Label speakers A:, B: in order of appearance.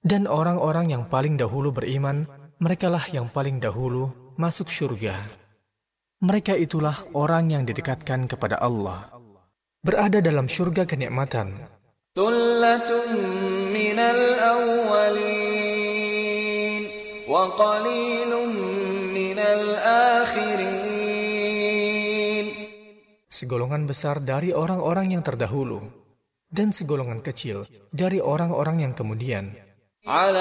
A: Dan orang-orang yang paling dahulu beriman, merekalah yang paling dahulu masuk surga. Mereka itulah orang yang didekatkan kepada Allah, berada dalam surga kenikmatan.
B: Thullatun minal awwalin wa qalilun minal akhirin.
A: Segolongan besar dari orang-orang yang terdahulu, dan segolongan kecil dari orang-orang yang kemudian.